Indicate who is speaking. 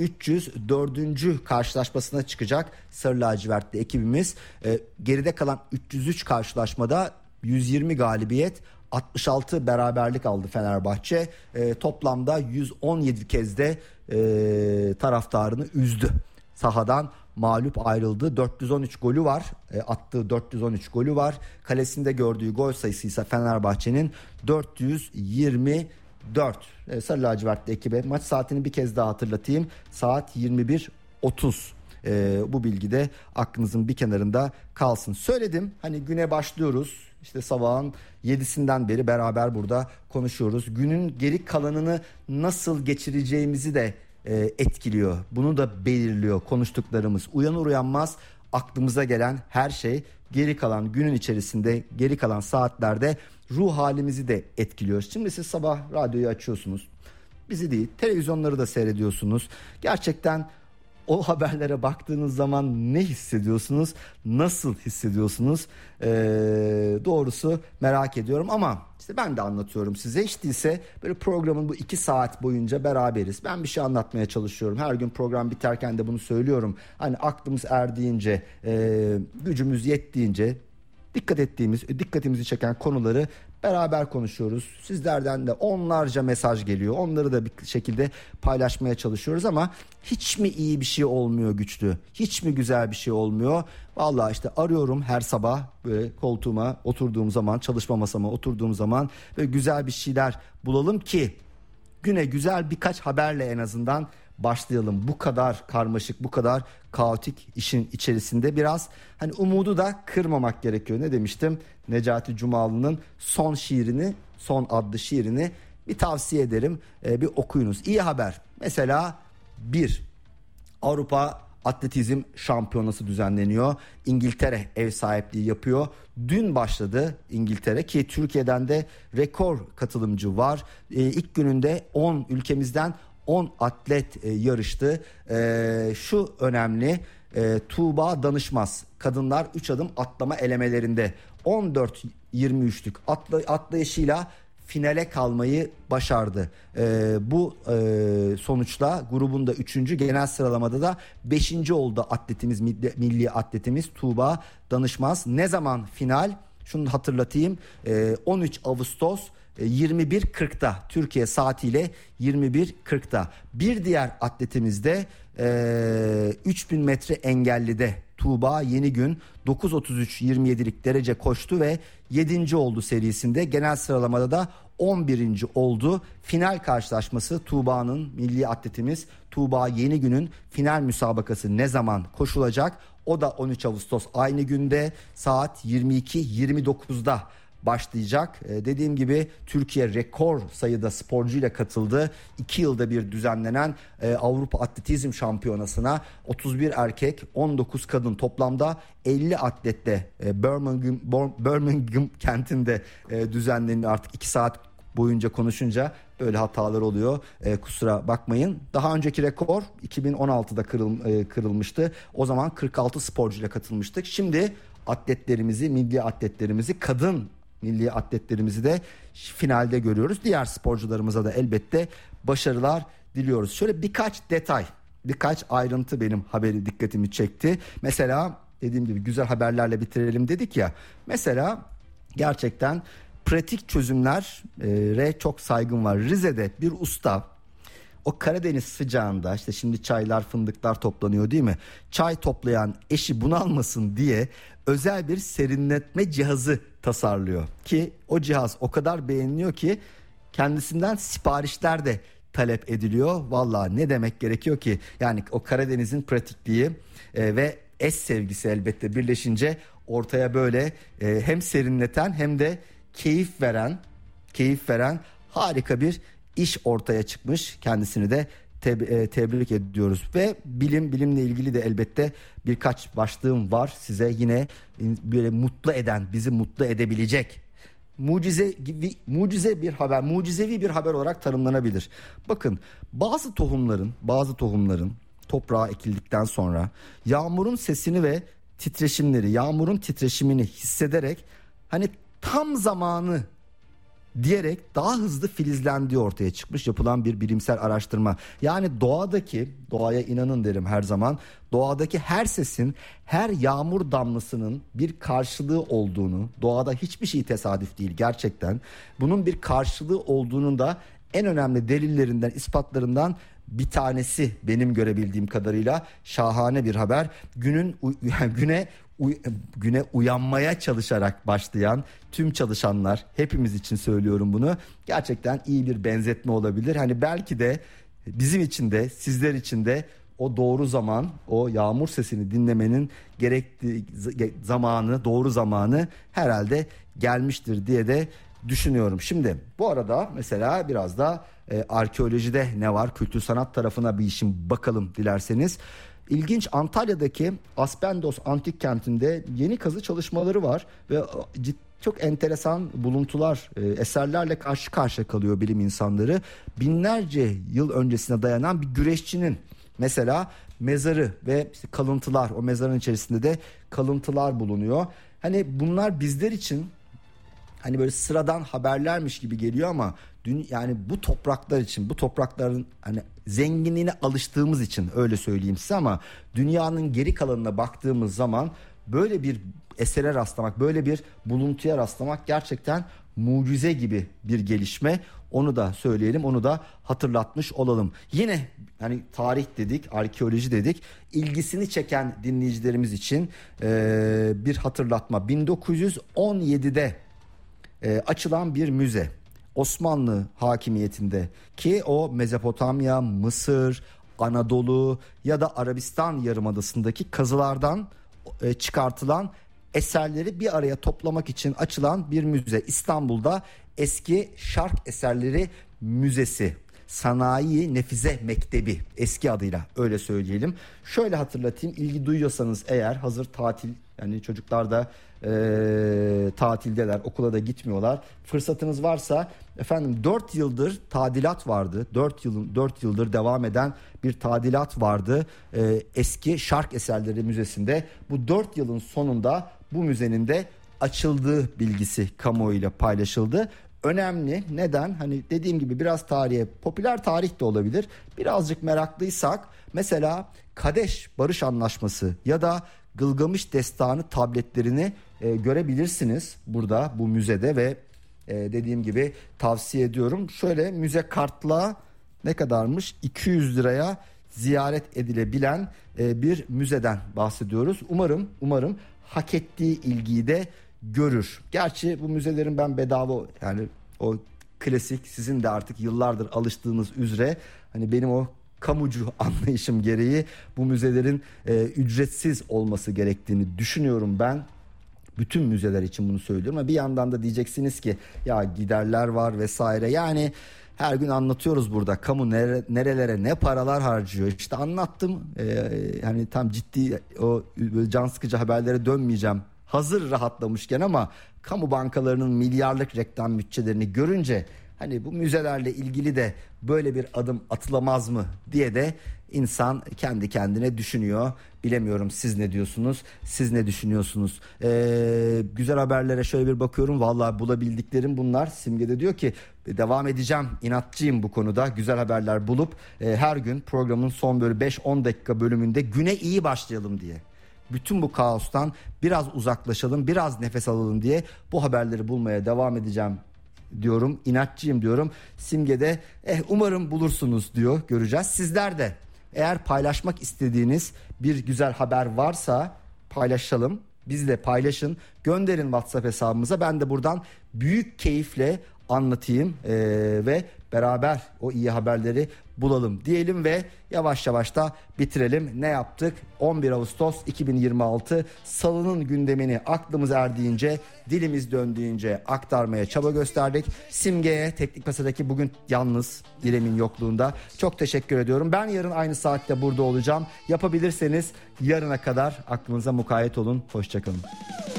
Speaker 1: 304. karşılaşmasına çıkacak Sarı Lacivertli ekibimiz. Geride kalan 303 karşılaşmada 120 galibiyet, 66 beraberlik aldı Fenerbahçe. Toplamda 117 kez de taraftarını üzdü. Sahadan mağlup ayrıldı. 413 golü var. Attığı 413 golü var. Kalesinde gördüğü gol sayısı ise Fenerbahçe'nin 424. Sarı lacivertli ekibe maç saatini bir kez daha hatırlatayım. Saat 21.30. Bu bilgi de aklınızın bir kenarında kalsın. Söyledim, hani güne başlıyoruz. İşte sabahın 7'sinden beri beraber burada konuşuyoruz. Günün geri kalanını nasıl geçireceğimizi de etkiliyor. Bunu da belirliyor konuştuklarımız. Uyanır uyanmaz aklımıza gelen her şey geri kalan günün içerisinde, geri kalan saatlerde ruh halimizi de etkiliyor. Şimdi siz sabah radyoyu açıyorsunuz. Bizi değil, televizyonları da seyrediyorsunuz. Gerçekten o haberlere baktığınız zaman ne hissediyorsunuz? Nasıl hissediyorsunuz? Doğrusu merak ediyorum ama işte ben de anlatıyorum size. Hiç değilse böyle programın bu 2 saat boyunca beraberiz. Ben bir şey anlatmaya çalışıyorum. Her gün program biterken de bunu söylüyorum. Hani aklımız erdiğince, gücümüz yettiğince dikkatimizi çeken konuları beraber konuşuyoruz. Sizlerden de onlarca mesaj geliyor. Onları da bir şekilde paylaşmaya çalışıyoruz ama hiç mi iyi bir şey olmuyor Güçlü? Hiç mi güzel bir şey olmuyor? Vallahi işte arıyorum her sabah böyle koltuğuma oturduğum zaman, çalışma masama oturduğum zaman böyle güzel bir şeyler bulalım ki güne güzel birkaç haberle en azından başlayalım. Bu kadar karmaşık, bu kadar kaotik işin içerisinde biraz hani umudu da kırmamak gerekiyor. Ne demiştim? Necati Cumalı'nın Son adlı şiirini bir tavsiye ederim. Bir okuyunuz. İyi haber. Mesela Avrupa Atletizm Şampiyonası düzenleniyor. İngiltere ev sahipliği yapıyor. Dün başladı İngiltere ki Türkiye'den de rekor katılımcı var. İlk gününde ülkemizden 10 atlet yarıştı. Şu önemli, Tuğba Danışmaz kadınlar 3 adım atlama elemelerinde 14-23'lük atlayışıyla finale kalmayı başardı. Bu sonuçla grubunda 3. genel sıralamada da 5. oldu milli atletimiz Tuğba Danışmaz. Ne zaman final? Şunu hatırlatayım, 13 Ağustos 21.40'da Türkiye saatiyle 21.40'da. Bir diğer atletimiz de 3000 metre engellide Tuğba Yenigün 9.33-27'lik derece koştu ve 7. oldu serisinde. Genel sıralamada da 11. oldu. Final karşılaşması Tuğba'nın, milli atletimiz Tuğba Yenigün'ün final müsabakası ne zaman koşulacak? O da 13 Ağustos aynı günde saat 22.29'da başlayacak. Dediğim gibi Türkiye rekor sayıda sporcuyla katıldı. 2 yılda bir düzenlenen Avrupa Atletizm Şampiyonası'na 31 erkek 19 kadın toplamda 50 atletle Birmingham kentinde düzenleniyor. Artık 2 saat boyunca konuşunca böyle hatalar oluyor. Kusura bakmayın. Daha önceki rekor 2016'da kırılmıştı. O zaman 46 sporcuyla katılmıştık. Şimdi milli atletlerimizi, kadın milli atletlerimizi de finalde görüyoruz. Diğer sporcularımıza da elbette başarılar diliyoruz. Şöyle birkaç ayrıntı benim dikkatimi çekti. Mesela dediğim gibi güzel haberlerle bitirelim dedik ya. Mesela gerçekten pratik çözümlere çok saygım var. Rize'de bir usta o Karadeniz sıcağında, işte şimdi çaylar, fındıklar toplanıyor değil mi? Çay toplayan eşi bunalmasın diye özel bir serinletme cihazı tasarlıyor. Ki o cihaz o kadar beğeniliyor ki kendisinden siparişler de talep ediliyor. Vallahi ne demek gerekiyor ki? Yani o Karadeniz'in pratikliği ve eş sevgisi elbette birleşince ortaya böyle hem serinleten hem de keyif veren harika bir iş ortaya çıkmış. Kendisini de tebrik ediyoruz ve bilimle ilgili de elbette birkaç başlığım var size, yine böyle bizi mutlu edebilecek mucizevi bir haber olarak tanımlanabilir. Bakın, bazı tohumların toprağa ekildikten sonra yağmurun sesini ve yağmurun titreşimini hissederek hani tam zamanı diyerek daha hızlı filizlendiği ortaya çıkmış yapılan bir bilimsel araştırma. Yani doğaya inanın derim her zaman, doğadaki her sesin, her yağmur damlasının bir karşılığı olduğunu, doğada hiçbir şey tesadüf değil gerçekten, bunun bir karşılığı olduğunun da en önemli delillerinden, ispatlarından bir tanesi benim görebildiğim kadarıyla. Şahane bir haber. Güne uyanmaya çalışarak başlayan tüm çalışanlar, hepimiz için söylüyorum bunu. Gerçekten iyi bir benzetme olabilir. Hani belki de bizim için de, sizler için de o doğru zaman, o yağmur sesini dinlemenin gerektiği zamanı, doğru zamanı herhalde gelmiştir diye de düşünüyorum. Şimdi bu arada mesela biraz da arkeolojide ne var? Kültür sanat tarafına bir işin bakalım dilerseniz. İlginç, Antalya'daki Aspendos Antik Kenti'nde yeni kazı çalışmaları var ve çok enteresan buluntular, eserlerle karşı karşıya kalıyor bilim insanları. Binlerce yıl öncesine dayanan bir güreşçinin mesela mezarı ve işte kalıntılar, o mezarın içerisinde de kalıntılar bulunuyor. Hani bunlar bizler için hani böyle sıradan haberlermiş gibi geliyor ama yani bu topraklar için, bu toprakların hani zenginliğine alıştığımız için öyle söyleyeyim size, ama dünyanın geri kalanına baktığımız zaman böyle bir esere rastlamak, böyle bir buluntuya rastlamak gerçekten mucize gibi bir gelişme. Onu da söyleyelim, onu da hatırlatmış olalım. Yine hani tarih dedik, arkeoloji dedik. İlgisini çeken dinleyicilerimiz için bir hatırlatma. 1917'de açılan bir müze. Osmanlı hakimiyetinde ki o Mezopotamya, Mısır, Anadolu ya da Arabistan Yarımadası'ndaki kazılardan çıkartılan eserleri bir araya toplamak için açılan bir müze. İstanbul'da Eski Şark Eserleri Müzesi. Sanayi Nefize Mektebi eski adıyla, öyle söyleyelim. Şöyle hatırlatayım, ilgi duyuyorsanız eğer, hazır tatil, yani çocuklar da tatildeler, okula da gitmiyorlar. Fırsatınız varsa efendim 4 yıldır tadilat vardı. 4 yıldır devam eden bir tadilat vardı. Eski Şark Eserleri Müzesi'nde. Bu 4 yılın sonunda bu müzenin de açıldığı bilgisi kamuoyuyla paylaşıldı. Önemli. Neden? Hani dediğim gibi biraz tarihe, popüler tarih de olabilir. Birazcık meraklıysak mesela Kadeş Barış Anlaşması ya da Gılgamış Destanı tabletlerini görebilirsiniz burada, bu müzede ve dediğim gibi tavsiye ediyorum. Şöyle, müze kartla ne kadarmış? 200 liraya ziyaret edilebilen bir müzeden bahsediyoruz. Umarım hak ettiği ilgiyi de görür. Gerçi bu müzelerin ben bedava, yani o klasik, sizin de artık yıllardır alıştığınız üzere, hani benim o kamucu anlayışım gereği bu müzelerin ücretsiz olması gerektiğini düşünüyorum ben. Bütün müzeler için bunu söylüyorum ama bir yandan da diyeceksiniz ki ya giderler var vesaire. Yani her gün anlatıyoruz burada, kamu nerelere ne paralar harcıyor. İşte anlattım, hani tam ciddi o can sıkıcı haberlere dönmeyeceğim hazır rahatlamışken, ama kamu bankalarının milyarlık reklam bütçelerini görünce hani bu müzelerle ilgili de böyle bir adım atılamaz mı diye de insan kendi kendine düşünüyor. Bilemiyorum, siz ne diyorsunuz? Siz ne düşünüyorsunuz? Güzel haberlere şöyle bir bakıyorum. Vallahi bulabildiklerim bunlar. Simge de diyor ki devam edeceğim. İnatçıyım bu konuda. Güzel haberler bulup her gün programın son böyle 5-10 dakika bölümünde güne iyi başlayalım diye, bütün bu kaostan biraz uzaklaşalım, biraz nefes alalım diye bu haberleri bulmaya devam edeceğim diyorum. İnatçıyım diyorum. Simge de umarım bulursunuz diyor. Göreceğiz. Sizler de eğer paylaşmak istediğiniz bir güzel haber varsa paylaşalım. Bizle paylaşın. Gönderin WhatsApp hesabımıza. Ben de buradan büyük keyifle anlatayım ve beraber o iyi haberleri bulalım diyelim ve yavaş yavaş da bitirelim. Ne yaptık? 11 Ağustos 2026 Salı'nın gündemini aklımız erdiğince, dilimiz döndüğünce aktarmaya çaba gösterdik. Simge'ye, teknik masadaki bugün yalnız İrem'in yokluğunda çok teşekkür ediyorum. Ben yarın aynı saatte burada olacağım. Yapabilirseniz yarına kadar aklınıza mukayyet olun. Hoşçakalın.